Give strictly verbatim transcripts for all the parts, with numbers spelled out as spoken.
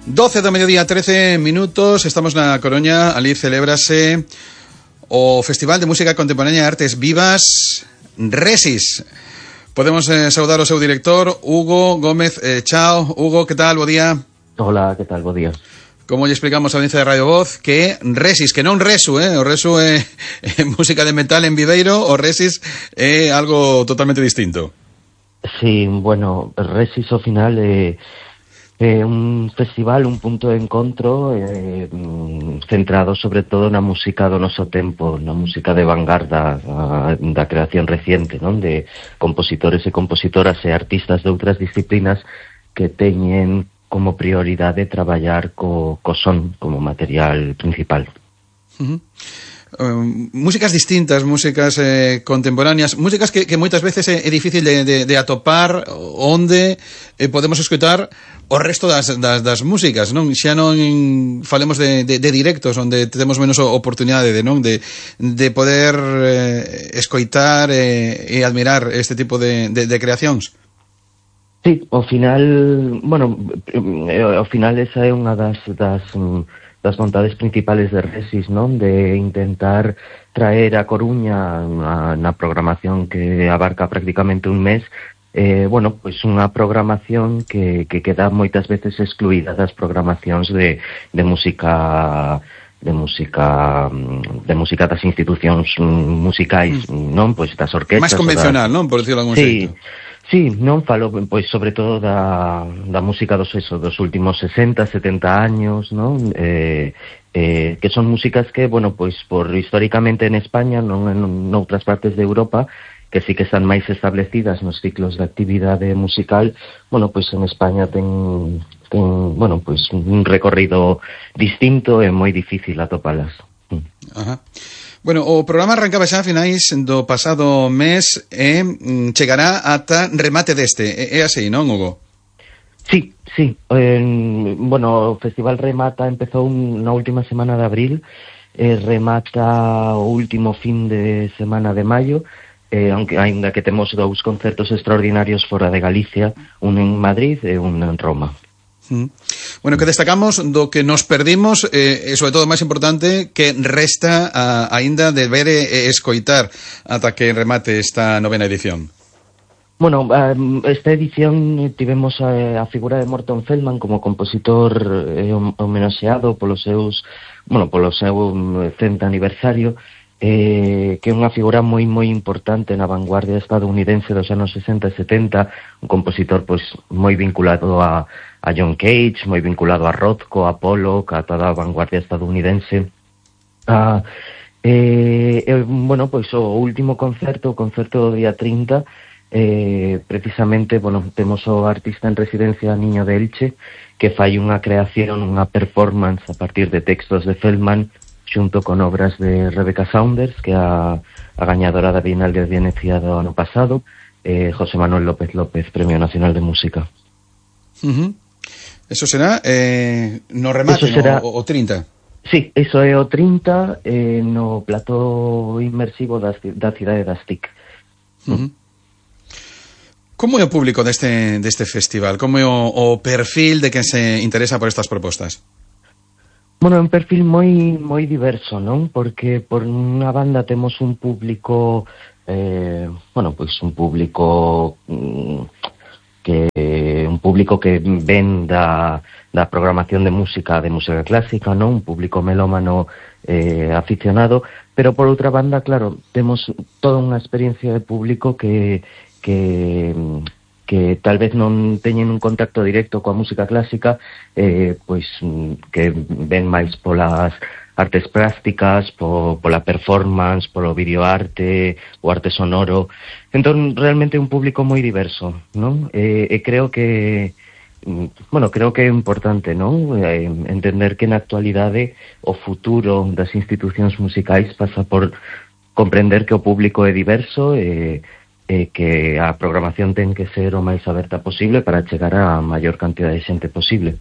doce do mediodía, trece minutos, estamos na Coruña. Ali celébrase o Festival de Música Contemporánea e Artes Vivas Resis. Podemos eh, saudar o seu director, Hugo Gómez. eh, Chao, Hugo, que tal? Bo día. Hola, que tal? Bo día. Como lle explicamos a audiencia de Radio Voz, que Resis, que non Resu, eh? O Resu é, é música de metal en Viveiro, o Resis é algo totalmente distinto. Sí, bueno, Resis ao final é, é un festival, un punto de encontro eh, centrado sobre todo na música do noso tempo, na música de vanguarda, a, da creación reciente, non? De compositores e compositoras e artistas de outras disciplinas que teñen como prioridade traballar co, co son como material principal. Uh-huh. Um, músicas distintas, músicas eh, contemporáneas, músicas que, que moitas veces é, é difícil de, de, de atopar onde eh, podemos escutar o resto das, das, das músicas, non? Xa non falemos de, de, de directos onde temos menos oportunidade de, non? de, de poder eh, escoitar eh, e admirar este tipo de, de, de creacións. Sí, ao final, bueno, ao final esa é unha das, das, das vontades principales de Resis, non? De intentar traer a Coruña na, na programación que abarca prácticamente un mes, eh, bueno, pois unha programación que, que queda moitas veces excluída das programacións de, de música de música de música das institucións musicais, non? Pois das orquestas. Máis convencional, das... non? Por decirlo algún sí. xeito. Sí, non falo, pois, sobre todo da, da música dos, eso, dos últimos sesenta, setenta años, non? Eh, eh, que son músicas que, bueno, pois, por históricamente en España, non en outras partes de Europa, que sí que están máis establecidas nos ciclos de actividade musical, bueno, pois en España ten, ten bueno, pois, un recorrido distinto e moi difícil atopalas. Ajá. Bueno, o programa arrancaba xa a finais do pasado mes e eh, chegará ata remate deste. É así, non, Hugo? Sí, sí. Eh, bueno, o festival remata, empezou na última semana de abril, eh, remata o último fin de semana de maio, eh, aunque aínda que temos dous concertos extraordinarios fora de Galicia, un en Madrid e un en Roma. Mm. Bueno, que destacamos do que nos perdimos eh, e, sobre todo, máis importante, que resta a, aínda de ver e escoitar ata que remate esta novena edición. Bueno, esta edición tivemos a, a figura de Morton Feldman como compositor eh, homenaxeado polos seus, bueno, polo seu cento aniversario, eh, que é unha figura moi moi importante na vanguardia estadounidense dos anos sesenta e setenta, un compositor pois moi vinculado a a John Cage, moi vinculado a Rothko, a Pollock, a toda a vanguardia estadounidense. Ah, eh, eh, bueno, pois o último concerto, o concerto do día trinta, eh, precisamente, bueno, temos o artista en residencia Niño de Elche, que fai unha creación, unha performance a partir de textos de Feldman, xunto con obras de Rebecca Saunders, que é a, a gañadora da Bienal de Venecia do ano pasado, eh, José Manuel López López, Premio Nacional de Música. Uh-huh. Eso será eh, no remate, será... no, o, o trinta? Sí, eso é o trinta eh, no plató inmersivo da, da cidade das T I C. Uh-huh. Como é o público deste, deste festival? Como é o, o perfil de quen se interesa por estas propostas? Bueno, é un perfil moi moi diverso, non? Porque por unha banda temos un público eh, bueno, pois un público mm, que un público que ven da, da programación de música, de música clásica, non? Un público melómano eh, aficionado, pero por outra banda, claro, temos toda unha experiencia de público que que que tal vez non teñen un contacto directo coa música clásica, eh, pois que ven máis polas artes plásticas, po, pola performance, polo videoarte, o arte sonoro. Entón, realmente é un público moi diverso, non? E, e creo que, bueno, creo que é importante, non? Eh, entender que na actualidade o futuro das institucións musicais pasa por comprender que o público é diverso e, e que a programación ten que ser o máis aberta posible para chegar a maior cantidad de xente posible.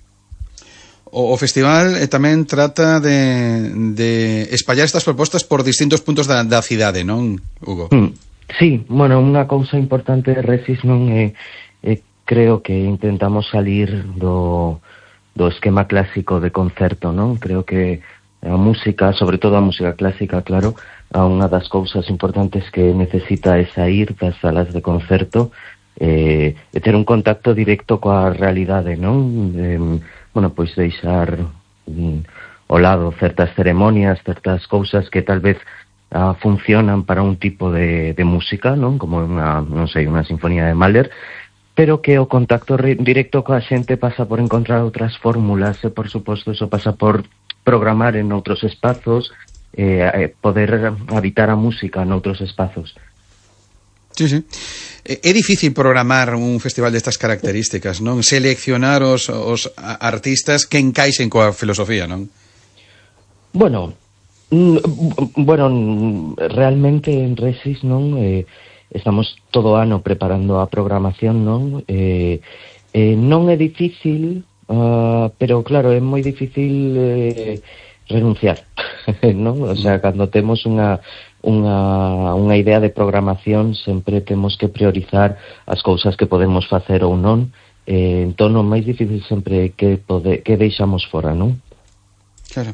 O, o festival eh, tamén trata de, de espallar estas propostas por distintos puntos da, da cidade, non, Hugo? Mm, sí, bueno, unha cousa importante de Resis non é, é creo que intentamos salir do do esquema clásico de concerto, non? Creo que a música, sobre todo a música clásica, claro, a unha das cousas importantes que necesita é sair das salas de concerto eh, e ter un contacto directo coa realidade, non? Eh, bueno, pois deixar mm, ao lado certas ceremonias, certas cousas que tal vez ah, funcionan para un tipo de, de música, non? Como unha, non sei, unha sinfonía de Mahler, pero que o contacto re- directo coa xente pasa por encontrar outras fórmulas e, por suposto, eso pasa por programar en outros espazos, eh, poder habitar a música en outros espazos. Sí, sí. É difícil programar un festival destas características, non? Seleccionar os, os artistas que encaixen coa filosofía, non? Bueno, mm, bueno, realmente en Resis, non? Eh, estamos todo ano preparando a programación, non? Eh, eh, non é difícil, uh, pero claro, é moi difícil eh, renunciar, non? O sea, cando temos unha unha unha idea de programación, sempre temos que priorizar as cousas que podemos facer ou non. Eh, entón, o máis difícil sempre é que pode, que deixamos fora, non? Claro.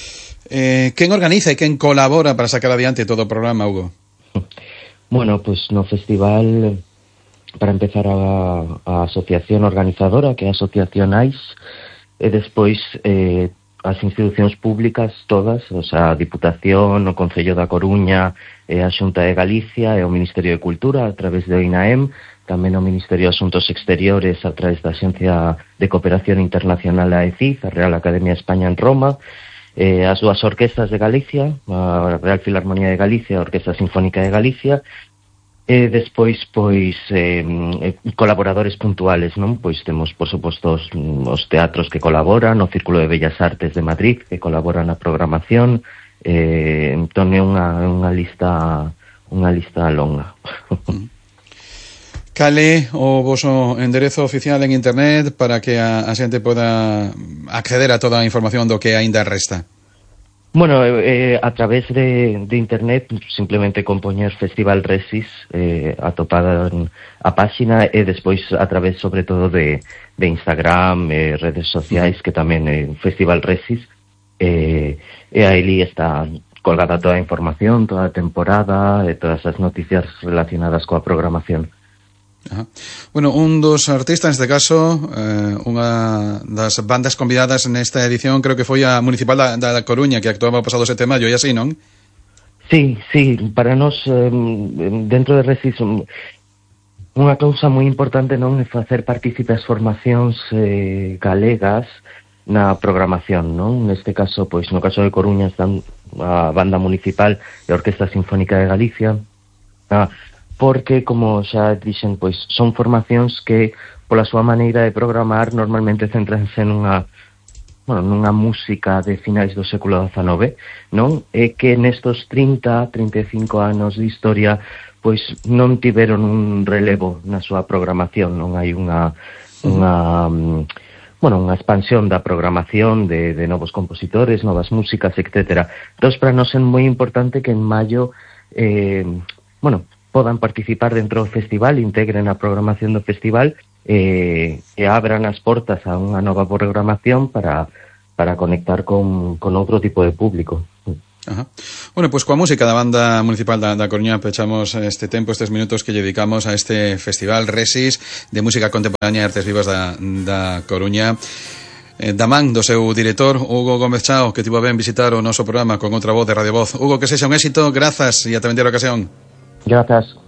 Eh, quen organiza e quen colabora para sacar adiante todo o programa, Hugo? Bueno, pues no festival, para empezar, a, a asociación organizadora, que é a Asociación A I S, e despois eh, as institucións públicas todas, o sea, a Diputación, o Concello da Coruña, e a Xunta de Galicia, e o Ministerio de Cultura, a través do INAEM, tamén o Ministerio de Asuntos Exteriores, a través da Axencia de Cooperación Internacional, a E C I Z, a Real Academia de España en Roma, eh, as dúas orquestas de Galicia, a Real Filarmonía de Galicia e a Orquesta Sinfónica de Galicia, e despois, pois, eh, colaboradores puntuales, non? Pois temos, por suposto, os, os teatros que colaboran, o Círculo de Bellas Artes de Madrid, que colaboran na programación, eh, entón é unha, unha lista unha lista longa. Cale o voso enderezo oficial en internet para que a, a xente poda acceder a toda a información do que aínda resta? Bueno, eh, a través de, de internet, simplemente con poñer Festival Resis, eh, atopada a páxina, e despois a través, sobre todo, de, de Instagram, eh, redes sociais, que tamén é eh, Festival Resis, eh, e aí está colgada toda a información, toda a temporada, e todas as noticias relacionadas coa programación. Ajá. Bueno, un dos artistas, neste caso, eh, unha das bandas convidadas nesta edición, creo que foi a Municipal da, da Coruña, que actuaba o pasado sete de maio, e así, non? Sí, sí, para nós, eh, dentro de Resis, unha cousa moi importante, non, é facer partícipe as formacións eh, galegas na programación, non? Neste caso, pois, no caso de Coruña están a Banda Municipal e a Orquesta Sinfónica de Galicia, a porque, como xa dixen, pois son formacións que, pola súa maneira de programar, normalmente centranse nunha, bueno, nunha música de finais do século dezanove, non? E que nestos trinta, trinta e cinco anos de historia, pois non tiveron un relevo na súa programación, non hai unha, unha, bueno, unha expansión da programación de, de novos compositores, novas músicas, etcétera. Entón, para nós é moi importante que en maio, eh, bueno, podan participar dentro do festival, integren a programación do festival eh, e abran as portas a unha nova programación para, para conectar con, con outro tipo de público. Ajá. Bueno, pois pues, coa música da Banda Municipal da, da Coruña pechamos este tempo, estes minutos que lle dedicamos a este festival Resis de música contemporánea e artes vivas da, da Coruña, eh, da man do seu director Hugo Gómez Chao, que tivo ben visitar o noso programa con outra voz de Radio Voz. Hugo, que sexa un éxito, grazas e ata vendera ocasión. Gracias.